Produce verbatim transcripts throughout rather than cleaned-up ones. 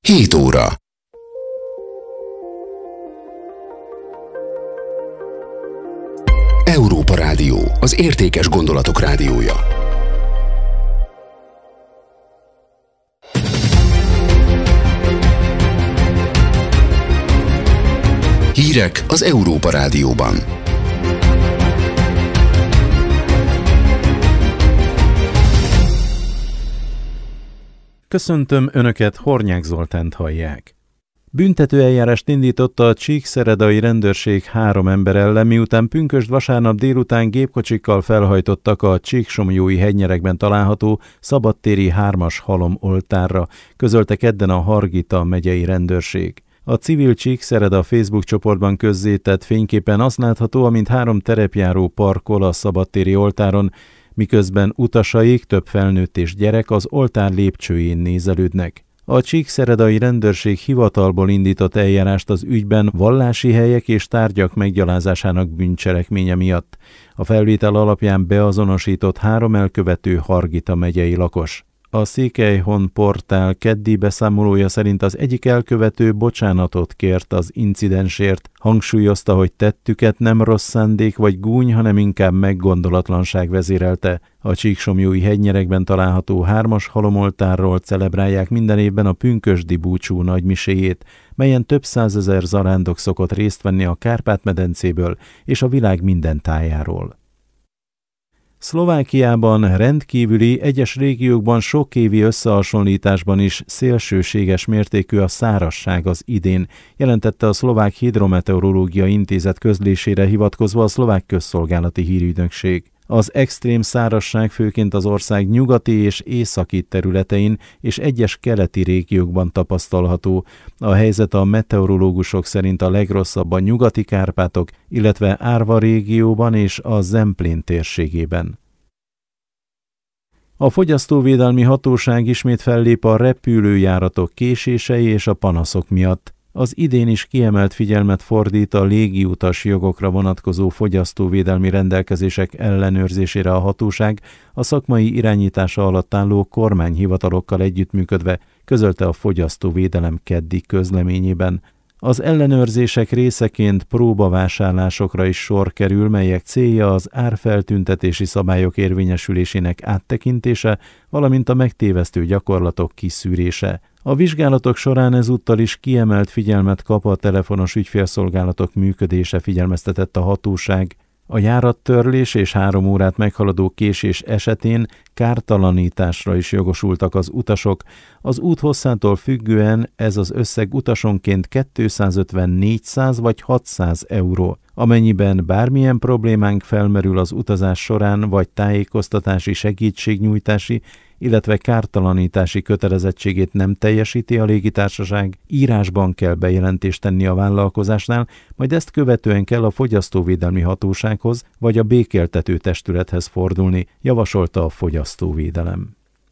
hét óra. Európa Rádió, az értékes gondolatok rádiója. Hírek az Európa Rádióban. Köszöntöm Önöket, Hornyák Zoltánt hallják. Büntetőeljárást indított a csíkszeredai rendőrség három ember ellen, miután pünkösd vasárnap délután gépkocsikkal felhajtottak a Csíksomlyói hegynyerekben található szabadtéri hármas halomoltárra, közölte kedden a Hargita megyei rendőrség. A civil Csíkszereda Facebook csoportban közzétett fényképen azt látható, amint három terepjáró parkol a szabadtéri oltáron, miközben utasaik, több felnőtt és gyerek az oltár lépcsőjén nézelődnek. A csíkszeredai rendőrség hivatalból indított eljárást az ügyben vallási helyek és tárgyak meggyalázásának bűncselekménye miatt. A felvétel alapján beazonosított három elkövető Hargita megyei lakos. A Székelyhon portál keddi beszámolója szerint az egyik elkövető bocsánatot kért az incidensért, hangsúlyozta, hogy tettüket nem rossz szándék vagy gúny, hanem inkább meggondolatlanság vezérelte. A Csíksomlyói hegynyerekben található hármas halomoltárról celebrálják minden évben a pünkösdi búcsú nagymiséjét, melyen több százezer zarándok szokott részt venni a Kárpát-medencéből és a világ minden tájáról. Szlovákiában rendkívüli, egyes régiókban sokévi összehasonlításban is szélsőséges mértékű a szárazság az idén, jelentette a Szlovák Hidrometeorológiai Intézet közlésére hivatkozva a szlovák közszolgálati hírügynökség. Az extrém szárazság főként az ország nyugati és északi területein és egyes keleti régiókban tapasztalható. A helyzet a meteorológusok szerint a legrosszabb a nyugati Kárpátok, illetve Árva régióban és a Zemplén térségében. A Fogyasztóvédelmi Hatóság ismét fellép a repülőjáratok késései és a panaszok miatt. Az idén is kiemelt figyelmet fordít a légiutas jogokra vonatkozó fogyasztóvédelmi rendelkezések ellenőrzésére a hatóság, a szakmai irányítása alatt álló kormányhivatalokkal együttműködve, közölte a Fogyasztóvédelem keddi közleményében. Az ellenőrzések részeként próbavásárlásokra is sor kerül, melyek célja az árfeltüntetési szabályok érvényesülésének áttekintése, valamint a megtévesztő gyakorlatok kiszűrése. A vizsgálatok során ezúttal is kiemelt figyelmet kap a telefonos ügyfélszolgálatok működése, figyelmeztetett a hatóság. A járattörlés és három órát meghaladó késés esetén kártalanításra is jogosultak az utasok. Az út hosszától függően ez az összeg utasonként kétszázötven-négyszáz vagy hatszáz euró. Amennyiben bármilyen problémánk felmerül az utazás során, vagy tájékoztatási, segítségnyújtási, illetve kártalanítási kötelezettségét nem teljesíti a légitársaság, írásban kell bejelentést tenni a vállalkozásnál, majd ezt követően kell a Fogyasztóvédelmi Hatósághoz vagy a békéltető testülethez fordulni, javasolta a Fogyasztóvédelem.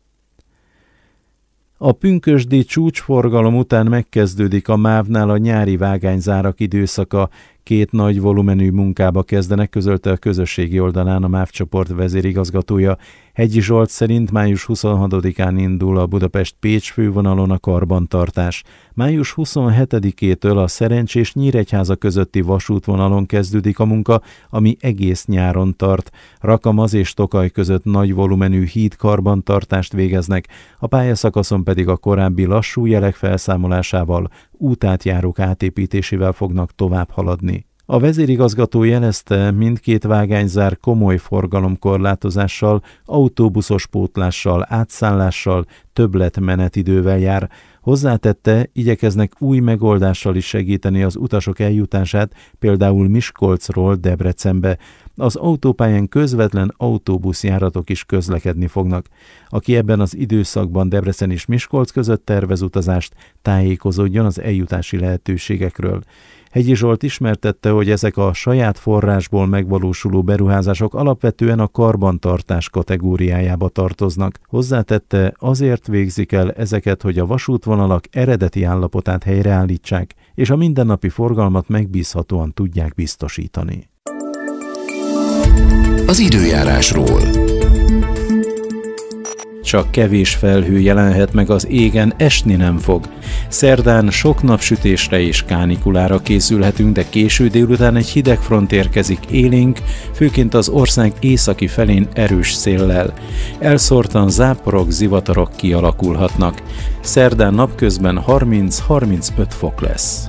A pünkösdi csúcsforgalom után megkezdődik a mávnál a nyári vágányzárak időszaka, két nagy volumenű munkába kezdenek, közölte a közösségi oldalán a MÁV csoport vezérigazgatója. Hegyi Zsolt szerint május huszonhatodikán indul a Budapest-Pécs fővonalon a karbantartás. május huszonhetedikétől a Szerencsés Nyíregyháza közötti vasútvonalon kezdődik a munka, ami egész nyáron tart. Rakamaz és Tokaj között nagy volumenű híd karbantartást végeznek, a pályaszakaszon pedig a korábbi lassú jelek felszámolásával, útátjárók átépítésével fognak tovább haladni. A vezérigazgató jelezte, mindkét vágányzár komoly forgalomkorlátozással, autóbuszos pótlással, átszállással, többlet menetidővel jár. Hozzátette, igyekeznek új megoldással is segíteni az utasok eljutását, például Miskolcról Debrecenbe. Az autópályán közvetlen autóbuszjáratok is közlekedni fognak. Aki ebben az időszakban Debrecen és Miskolc között tervez utazást, tájékozódjon az eljutási lehetőségekről. Hegyi Zsolt ismertette, hogy ezek a saját forrásból megvalósuló beruházások alapvetően a karbantartás kategóriájába tartoznak. Hozzátette, azért végzik el ezeket, hogy a vasútvonalak eredeti állapotát helyreállítsák, és a mindennapi forgalmat megbízhatóan tudják biztosítani. Az időjárásról. csak kevés felhő jelenhet meg az égen, esni nem fog. Szerdán sok napsütésre és kánikulára készülhetünk, de késő délután egy hideg front érkezik élénk, főként az ország északi felén erős széllel. Elszórtan záporok, zivatarok kialakulhatnak. Szerdán napközben harminc-harmincöt fok lesz.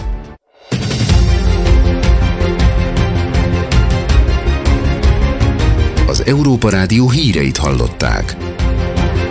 Az Európa Rádió híreit hallották.